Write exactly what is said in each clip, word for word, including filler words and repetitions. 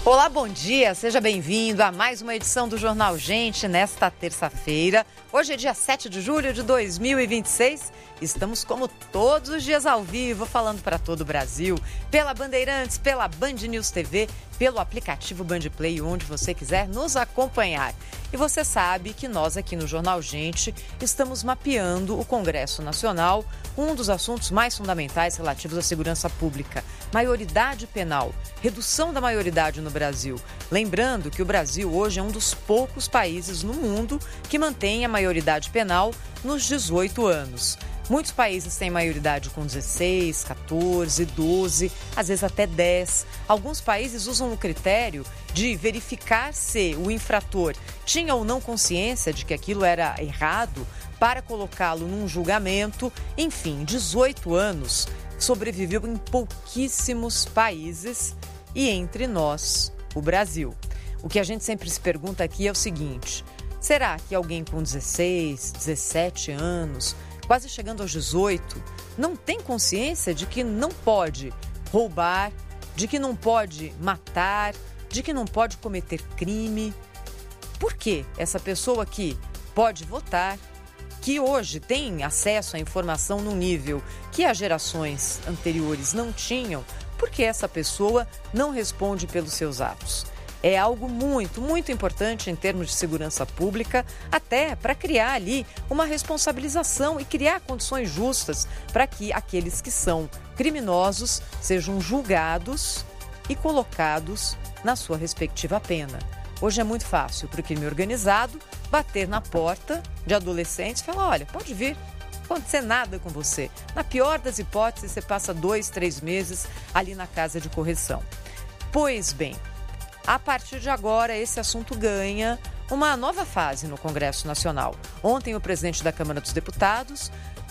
Olá, bom dia, seja bem-vindo a mais uma edição do Jornal Gente nesta terça-feira. Hoje é dia sete de julho de dois mil e vinte e seis. Estamos como todos os dias ao vivo, falando para todo o Brasil, pela Bandeirantes, pela Band News T V, pelo aplicativo Bandplay, onde você quiser nos acompanhar. E você sabe que nós aqui no Jornal Gente estamos mapeando o Congresso Nacional, um dos assuntos mais fundamentais relativos à segurança pública, maioridade penal, redução da maioridade no Brasil. Lembrando que o Brasil hoje é um dos poucos países no mundo que mantém a maioridade penal nos dezoito anos. Muitos países têm maioridade com dezesseis, quatorze, doze, às vezes até dez. Alguns países usam o critério de verificar se o infrator tinha ou não consciência de que aquilo era errado para colocá-lo num julgamento. Enfim, dezoito anos sobreviveu em pouquíssimos países e entre nós, o Brasil. O que a gente sempre se pergunta aqui é o seguinte: será que alguém com dezesseis, dezessete anos, quase chegando aos dezoito, não tem consciência de que não pode roubar, de que não pode matar, de que não pode cometer crime? Por que essa pessoa que pode votar, que hoje tem acesso à informação num nível que as gerações anteriores não tinham, por que essa pessoa não responde pelos seus atos? É algo muito, muito importante em termos de segurança pública, até para criar ali uma responsabilização e criar condições justas para que aqueles que são criminosos sejam julgados e colocados na sua respectiva pena. Hoje é muito fácil para o crime organizado bater na porta de adolescentes e falar: olha, pode vir, não vai acontecer nada com você. Na pior das hipóteses, você passa dois, três meses ali na casa de correção. Pois bem, a partir de agora, esse assunto ganha uma nova fase no Congresso Nacional. Ontem, o presidente da Câmara dos Deputados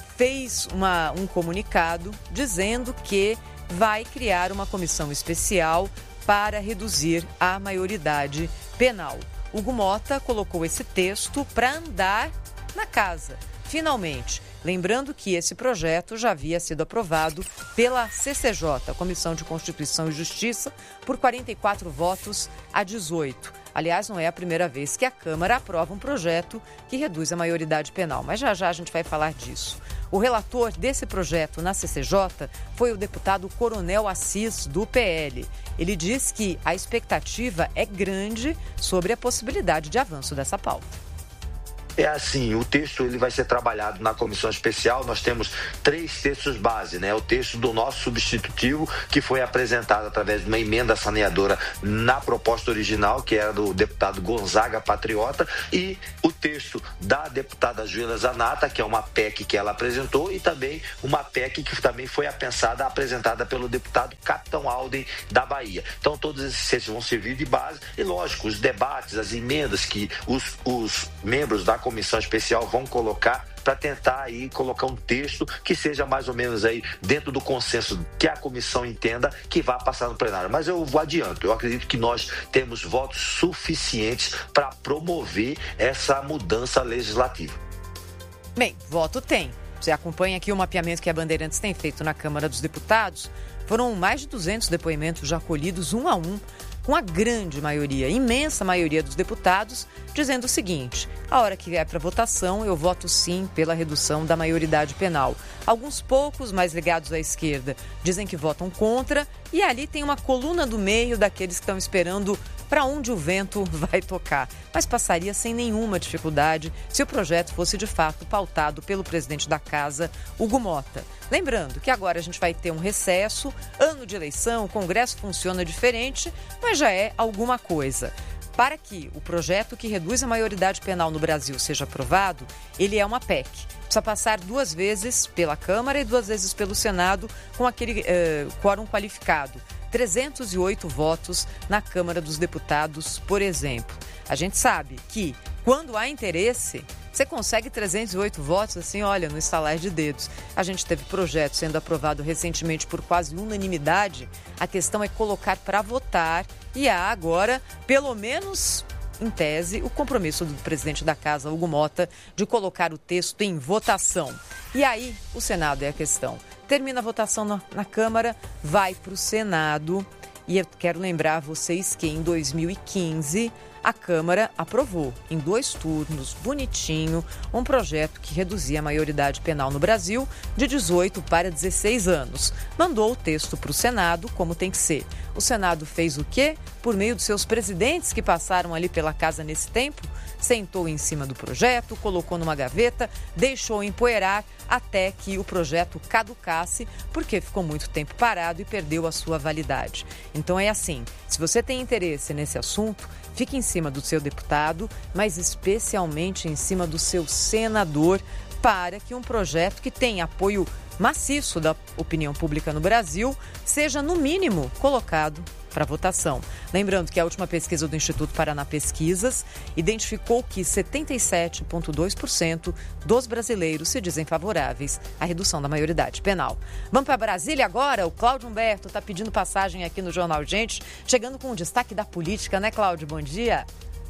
fez uma, um comunicado dizendo que vai criar uma comissão especial para reduzir a maioridade penal. Hugo Mota colocou esse texto para andar na casa, finalmente. Lembrando que esse projeto já havia sido aprovado pela C C J, Comissão de Constituição e Justiça, por quarenta e quatro votos a dezoito. Aliás, não é a primeira vez que a Câmara aprova um projeto que reduz a maioridade penal, mas já já a gente vai falar disso. O relator desse projeto na C C J foi o deputado Coronel Assis, do P L. Ele diz que a expectativa é grande sobre a possibilidade de avanço dessa pauta. É assim, o texto ele vai ser trabalhado na comissão especial. Nós temos três textos base, né? O texto do nosso substitutivo, que foi apresentado através de uma emenda saneadora na proposta original, que era do deputado Gonzaga Patriota, e o texto da deputada Júlia Zanata, que é uma P E C que ela apresentou, e também uma P E C que também foi apensada, apresentada pelo deputado Capitão Alden, da Bahia. Então, todos esses textos vão servir de base e, lógico, os debates, as emendas que os, os membros da comissão especial vão colocar para tentar aí colocar um texto que seja mais ou menos aí dentro do consenso que a comissão entenda que vá passar no plenário. Mas eu vou adianto, eu acredito que nós temos votos suficientes para promover essa mudança legislativa. Bem, voto tem. Você acompanha aqui o mapeamento que a Bandeirantes tem feito na Câmara dos Deputados. Foram mais de duzentos depoimentos já colhidos um a um, com a grande maioria, imensa maioria dos deputados, dizendo o seguinte: a hora que vier para votação, eu voto sim pela redução da maioridade penal. Alguns poucos, mais ligados à esquerda, dizem que votam contra, e ali tem uma coluna do meio daqueles que estão esperando para onde o vento vai tocar. Mas passaria sem nenhuma dificuldade se o projeto fosse de fato pautado pelo presidente da Casa, Hugo Mota. Lembrando que agora a gente vai ter um recesso, ano de eleição, o Congresso funciona diferente, mas já é alguma coisa. Para que o projeto que reduz a maioridade penal no Brasil seja aprovado, ele é uma P E C. Precisa passar duas vezes pela Câmara e duas vezes pelo Senado com aquele uh, quórum qualificado. trezentos e oito votos na Câmara dos Deputados, por exemplo. A gente sabe que, quando há interesse, você consegue trezentos e oito votos, assim, olha, no estalar de dedos. A gente teve projeto sendo aprovado recentemente por quase unanimidade. A questão é colocar para votar e há agora, pelo menos em tese, o compromisso do presidente da Casa, Hugo Mota, de colocar o texto em votação. E aí, o Senado é a questão. Termina a votação na, na Câmara, vai para o Senado E eu quero lembrar a vocês que em dois mil e quinze a Câmara aprovou, em dois turnos, bonitinho, um projeto que reduzia a maioridade penal no Brasil de dezoito para dezesseis anos. Mandou o texto para o Senado, como tem que ser. O Senado fez o quê? Por meio dos seus presidentes que passaram ali pela casa nesse tempo, sentou em cima do projeto, colocou numa gaveta, deixou empoeirar até que o projeto caducasse, porque ficou muito tempo parado e perdeu a sua validade. Então é assim, se você tem interesse nesse assunto, fique em cima do seu deputado, mas especialmente em cima do seu senador, para que um projeto que tem apoio maciço da opinião pública no Brasil seja, no mínimo, colocado para votação. Lembrando que a última pesquisa do Instituto Paraná Pesquisas identificou que setenta e sete vírgula dois por cento dos brasileiros se dizem favoráveis à redução da maioridade penal. Vamos para Brasília agora? O Cláudio Humberto está pedindo passagem aqui no Jornal Gente, chegando com o destaque da política, né, Cláudio? Bom dia.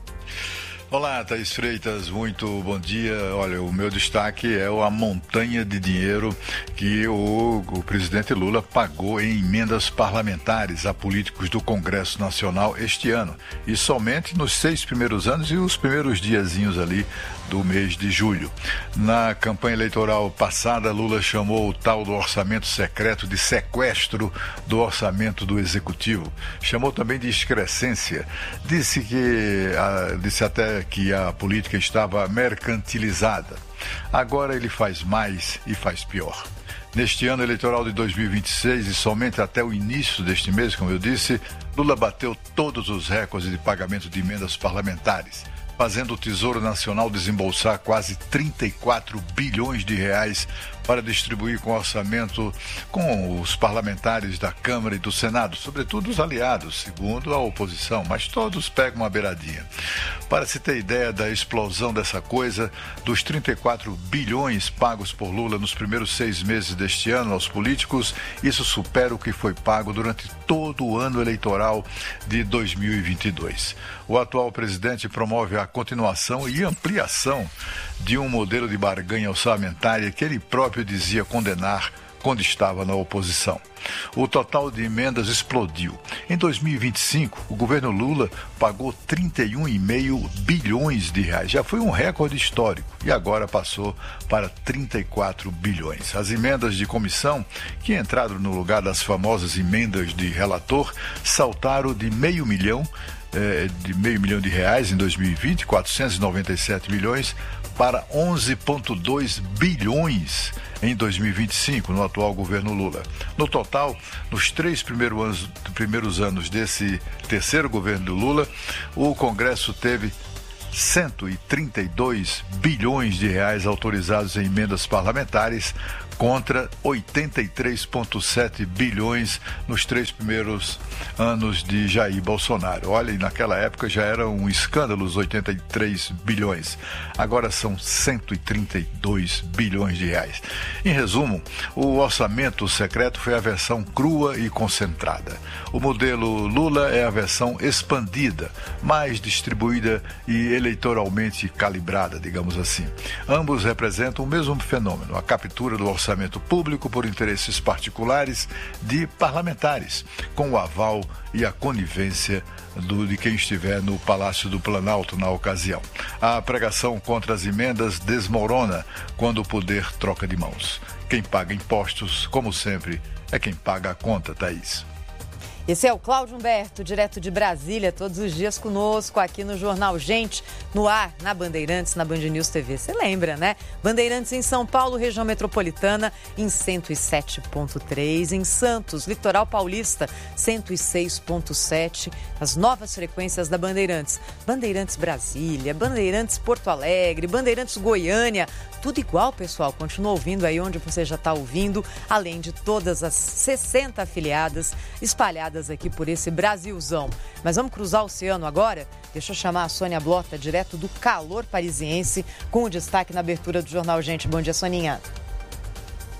Olá, Thaís Freitas, muito bom dia. Olha, o meu destaque é a montanha de dinheiro que o, o presidente Lula pagou em emendas parlamentares a políticos do Congresso Nacional este ano. E somente nos seis primeiros anos e os primeiros diazinhos ali do mês de julho. Na campanha eleitoral passada, Lula chamou o tal do orçamento secreto de sequestro do orçamento do Executivo. Chamou também de excrescência. Disse que, a, disse até que a política estava mercantilizada. Agora ele faz mais e faz pior. Neste ano eleitoral de dois mil e vinte e seis e somente até o início deste mês, como eu disse, Lula bateu todos os recordes de pagamento de emendas parlamentares, fazendo o Tesouro Nacional desembolsar quase trinta e quatro bilhões de reais para distribuir com orçamento com os parlamentares da Câmara e do Senado, sobretudo os aliados, segundo a oposição, mas todos pegam uma beiradinha. Para se ter ideia da explosão dessa coisa, dos trinta e quatro bilhões pagos por Lula nos primeiros seis meses deste ano aos políticos, isso supera o que foi pago durante todo o ano eleitoral de dois mil e vinte e dois. O atual presidente promove a continuação e ampliação de um modelo de barganha orçamentária que ele próprio dizia condenar quando estava na oposição. O total de emendas explodiu. Em dois mil e vinte e cinco, o governo Lula pagou trinta e um vírgula cinco bilhões de reais. Já foi um recorde histórico e agora passou para trinta e quatro bilhões. As emendas de comissão, que entraram no lugar das famosas emendas de relator, saltaram de meio milhão eh, de meio milhão de reais em dois mil e vinte, quatrocentos e noventa e sete milhões, para onze vírgula dois bilhões em dois mil e vinte e cinco, no atual governo Lula. No total, nos três primeiros anos, primeiros anos desse terceiro governo do Lula, o Congresso teve cento e trinta e dois bilhões de reais autorizados em emendas parlamentares, contra oitenta e três vírgula sete bilhões nos três primeiros anos de Jair Bolsonaro. Olha, e naquela época já era um escândalo os oitenta e três bilhões. Agora são cento e trinta e dois bilhões de reais. Em resumo, o orçamento secreto foi a versão crua e concentrada. O modelo Lula é a versão expandida, mais distribuída e eleitoralmente calibrada, digamos assim. Ambos representam o mesmo fenômeno, a captura do orçamento orçamento público por interesses particulares de parlamentares, com o aval e a conivência do, de quem estiver no Palácio do Planalto na ocasião. A pregação contra as emendas desmorona quando o poder troca de mãos. Quem paga impostos, como sempre, é quem paga a conta, Thaís. Esse é o Cláudio Humberto, direto de Brasília, todos os dias conosco aqui no Jornal Gente, no ar, na Bandeirantes, na Band News T V. Você lembra, né? Bandeirantes em São Paulo, região metropolitana, em cento e sete ponto três. Em Santos, litoral paulista, cento e seis ponto sete. As novas frequências da Bandeirantes. Bandeirantes Brasília, Bandeirantes Porto Alegre, Bandeirantes Goiânia. Tudo igual, pessoal. Continua ouvindo aí onde você já está ouvindo, além de todas as sessenta afiliadas espalhadas aqui por esse Brasilzão. Mas vamos cruzar o oceano agora? Deixa eu chamar a Sônia Blota, direto do calor parisiense, com o destaque na abertura do Jornal Gente. Bom dia, Soninha.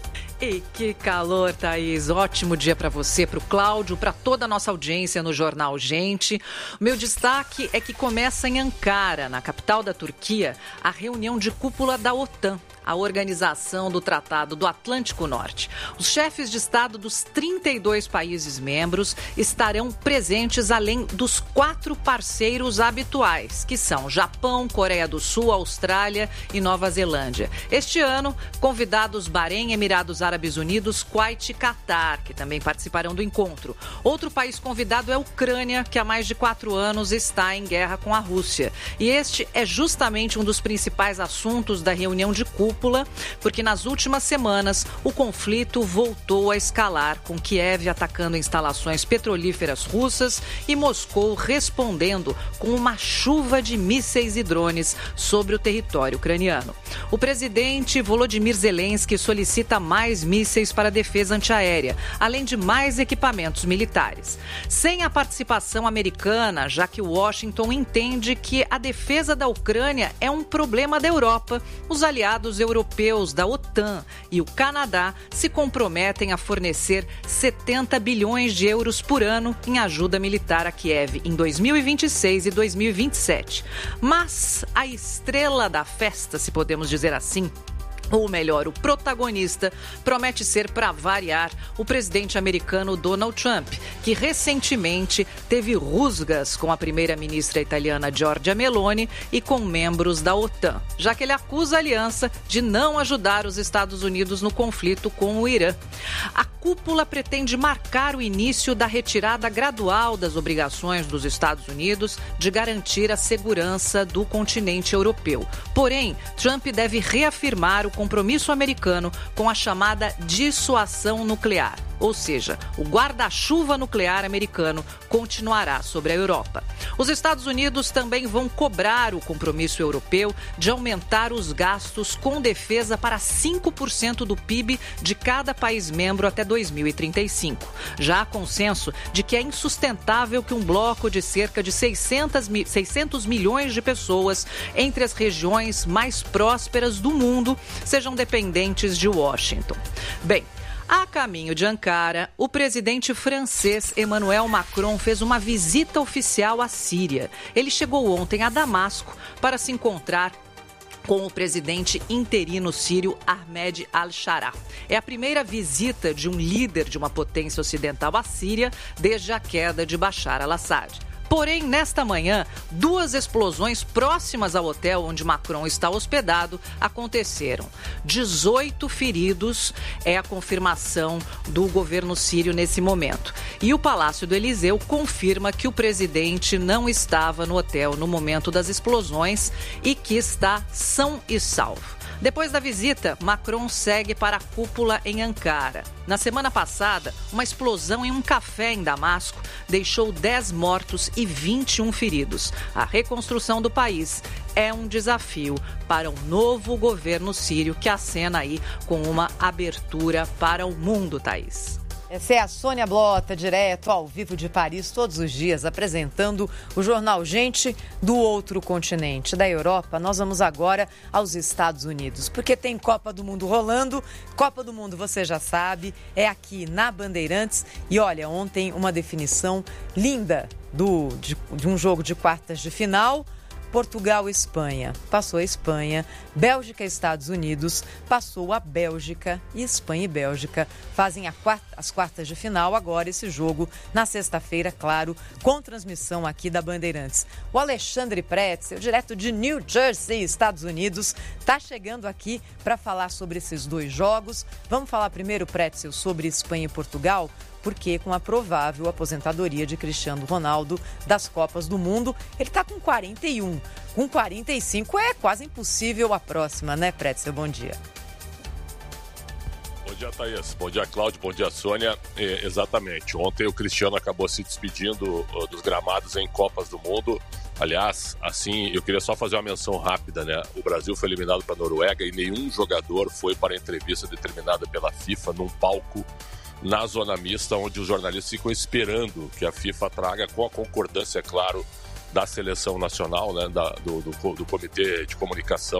E que calor, Thaís. Ótimo dia para você, para o Cláudio, para toda a nossa audiência no Jornal Gente. O meu destaque é que começa em Ankara, na capital da Turquia, a reunião de cúpula da OTAN, a Organização do Tratado do Atlântico Norte. Os chefes de Estado dos trinta e dois países membros estarão presentes, além dos quatro parceiros habituais, que são Japão, Coreia do Sul, Austrália e Nova Zelândia. Este ano, convidados Bahrein, Emirados Árabes Unidos, Kuwait e Catar, que também participarão do encontro. Outro país convidado é a Ucrânia, que há mais de quatro anos está em guerra com a Rússia. E este é justamente um dos principais assuntos da reunião de cúpula, porque nas últimas semanas o conflito voltou a escalar, com Kiev atacando instalações petrolíferas russas e Moscou respondendo com uma chuva de mísseis e drones sobre o território ucraniano. O presidente Volodymyr Zelensky solicita mais mísseis para a defesa antiaérea, além de mais equipamentos militares. Sem a participação americana, já que Washington entende que a defesa da Ucrânia é um problema da Europa, os aliados europeus da OTAN e o Canadá se comprometem a fornecer setenta bilhões de euros por ano em ajuda militar a Kiev em dois mil e vinte e seis e dois mil e vinte e sete. Mas a estrela da festa, se podemos dizer assim, ou melhor, o protagonista, promete ser, para variar, o presidente americano Donald Trump, que recentemente teve rusgas com a primeira-ministra italiana Giorgia Meloni e com membros da OTAN, já que ele acusa a aliança de não ajudar os Estados Unidos no conflito com o Irã. A cúpula pretende marcar o início da retirada gradual das obrigações dos Estados Unidos de garantir a segurança do continente europeu. Porém, Trump deve reafirmar o compromisso americano com a chamada dissuasão nuclear, ou seja, o guarda-chuva nuclear americano continuará sobre a Europa. Os Estados Unidos também vão cobrar o compromisso europeu de aumentar os gastos com defesa para cinco por cento do P I B de cada país membro até dois mil e trinta e cinco. Já há consenso de que é insustentável que um bloco de cerca de seiscentos milhões de pessoas entre as regiões mais prósperas do mundo sejam dependentes de Washington. Bem, a caminho de Ankara, o presidente francês Emmanuel Macron fez uma visita oficial à Síria. Ele chegou ontem a Damasco para se encontrar com o presidente interino sírio Ahmed al-Sharaa. É a primeira visita de um líder de uma potência ocidental à Síria desde a queda de Bashar al-Assad. Porém, nesta manhã, duas explosões próximas ao hotel onde Macron está hospedado aconteceram. dezoito feridos é a confirmação do governo sírio nesse momento. E o Palácio do Eliseu confirma que o presidente não estava no hotel no momento das explosões e que está são e salvo. Depois da visita, Macron segue para a cúpula em Ankara. Na semana passada, uma explosão em um café em Damasco deixou dez mortos e vinte e um feridos. A reconstrução do país é um desafio para o novo governo sírio, que acena aí com uma abertura para o mundo, Thaís. Essa é a Sônia Blota, direto ao vivo de Paris, todos os dias, apresentando o Jornal Gente do outro continente. Da Europa, nós vamos agora aos Estados Unidos, porque tem Copa do Mundo rolando. Copa do Mundo, você já sabe, é aqui na Bandeirantes. E olha, ontem uma definição linda do, de, de um jogo de quartas de final. Portugal e Espanha. Passou a Espanha, Bélgica e Estados Unidos, passou a Bélgica e Espanha e Bélgica fazem a quarta, as quartas de final. Agora esse jogo na sexta-feira, claro, com transmissão aqui da Bandeirantes. O Alexandre Pretzel, direto de New Jersey, Estados Unidos, está chegando aqui para falar sobre esses dois jogos. Vamos falar primeiro, Pretzel, sobre Espanha e Portugal? Porque com a provável aposentadoria de Cristiano Ronaldo das Copas do Mundo, ele está com quarenta e um. Com quarenta e cinco é quase impossível a próxima, né, Pretzel? Bom dia. Bom dia, Thaís. Bom dia, Cláudio. Bom dia, Sônia. É, exatamente. Ontem o Cristiano acabou se despedindo uh, dos gramados em Copas do Mundo. Aliás, assim, eu queria só fazer uma menção rápida, né? O Brasil foi eliminado para a Noruega e nenhum jogador foi para a entrevista determinada pela FIFA num palco na zona mista, onde os jornalistas ficam esperando que a FIFA traga, com a concordância, é claro, da seleção nacional, né, da, do, do, do Comitê de Comunicação,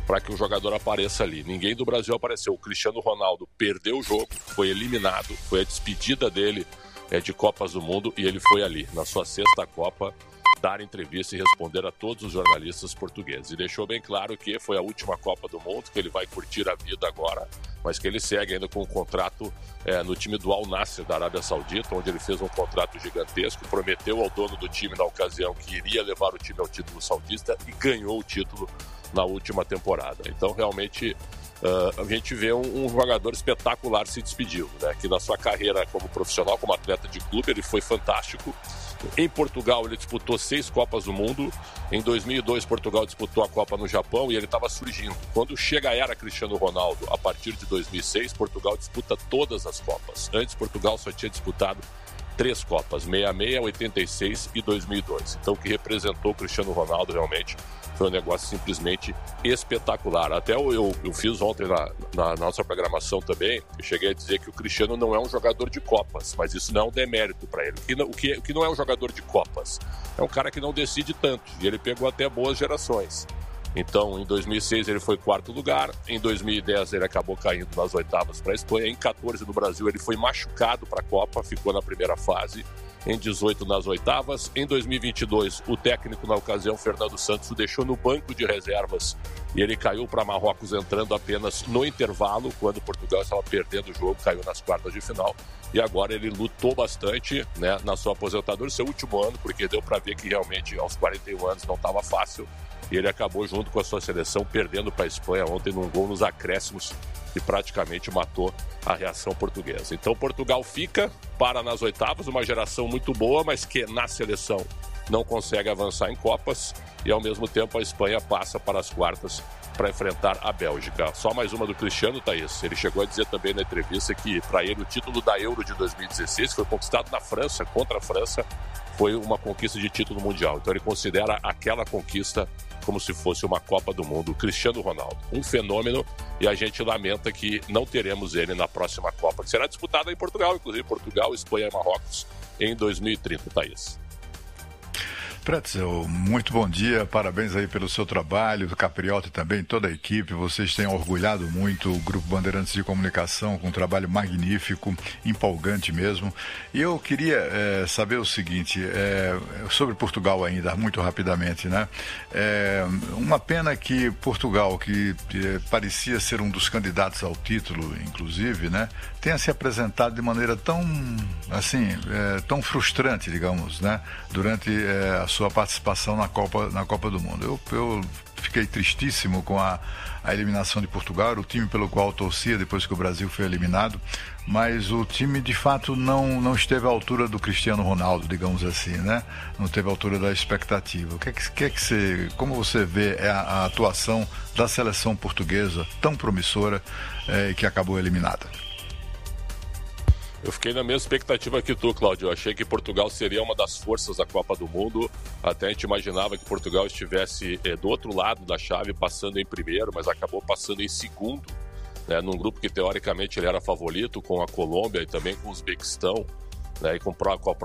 para que o jogador apareça ali. Ninguém do Brasil apareceu. O Cristiano Ronaldo perdeu o jogo, foi eliminado, foi a despedida dele é, de Copas do Mundo e ele foi ali, na sua sexta Copa, dar entrevista e responder a todos os jornalistas portugueses. E deixou bem claro que foi a última Copa do Mundo, que ele vai curtir a vida agora, mas que ele segue ainda com um contrato é, no time do Al Nassr da Arábia Saudita, onde ele fez um contrato gigantesco, prometeu ao dono do time na ocasião que iria levar o time ao título saudista e ganhou o título na última temporada. Então, realmente, uh, a gente vê um, um jogador espetacular se despedindo, né? Que na sua carreira como profissional, como atleta de clube, ele foi fantástico. Em Portugal, ele disputou seis Copas do Mundo. Em dois mil e dois, Portugal disputou a Copa no Japão e ele estava surgindo. Quando chega a era Cristiano Ronaldo, a partir de dois mil e seis, Portugal disputa todas as Copas. Antes, Portugal só tinha disputado três Copas, sessenta e seis, oitenta e seis e dois mil e dois. Então, o que representou o Cristiano Ronaldo realmente foi um negócio simplesmente espetacular. Até eu, eu, eu fiz ontem na, na, na nossa programação também, eu cheguei a dizer que o Cristiano não é um jogador de Copas, mas isso não é um demérito para ele. O que, não, o, que, o que não é um jogador de Copas? É um cara que não decide tanto, e ele pegou até boas gerações. Então, em dois mil e seis ele foi quarto lugar, em dois mil e dez ele acabou caindo nas oitavas para a Espanha, em quatorze no Brasil ele foi machucado para a Copa, ficou na primeira fase, em dezoito nas oitavas, em dois mil e vinte e dois o técnico na ocasião, Fernando Santos, o deixou no banco de reservas e ele caiu para Marrocos entrando apenas no intervalo, quando Portugal estava perdendo o jogo, caiu nas quartas de final, e agora ele lutou bastante, né, na sua aposentadoria, seu último ano, porque deu para ver que realmente aos quarenta e um anos não estava fácil. E ele acabou junto com a sua seleção perdendo para a Espanha ontem num gol nos acréscimos que praticamente matou a reação portuguesa. Então Portugal fica, para nas oitavas, uma geração muito boa, mas que na seleção não consegue avançar em Copas, e ao mesmo tempo a Espanha passa para as quartas para enfrentar a Bélgica. Só mais uma do Cristiano, Thaís. Ele chegou a dizer também na entrevista que para ele o título da Euro de dois mil e dezesseis, que foi conquistado na França, contra a França, foi uma conquista de título mundial. Então ele considera aquela conquista como se fosse uma Copa do Mundo. Cristiano Ronaldo, um fenômeno, e a gente lamenta que não teremos ele na próxima Copa, que será disputada em Portugal, inclusive Portugal, Espanha e Marrocos, em dois mil e trinta, Thaís. Pretzel, muito bom dia, parabéns aí pelo seu trabalho, do Capriota e também toda a equipe, vocês têm orgulhado muito o Grupo Bandeirantes de Comunicação com um trabalho magnífico, empolgante mesmo, e eu queria é, saber o seguinte, é, sobre Portugal ainda, muito rapidamente, né, é, uma pena que Portugal, que é, parecia ser um dos candidatos ao título, inclusive, né, tenha se apresentado de maneira tão, assim, é, tão frustrante, digamos, né, durante é, a sua participação na Copa, na Copa do Mundo. Eu, eu fiquei tristíssimo com a, a eliminação de Portugal, era o time pelo qual eu torcia depois que o Brasil foi eliminado, mas o time de fato não, não esteve à altura do Cristiano Ronaldo, digamos assim, né? Não teve à altura da expectativa. O que é que, que, é que você, como você vê a, a atuação da seleção portuguesa tão promissora é, que acabou eliminada? Eu fiquei na mesma expectativa que tu, Cláudio. Eu achei que Portugal seria uma das forças da Copa do Mundo. Até a gente imaginava que Portugal estivesse eh, do outro lado da chave, passando em primeiro, mas acabou passando em segundo, né, num grupo que teoricamente ele era favorito, com a Colômbia e também com o Uzbequistão, né, e com, com a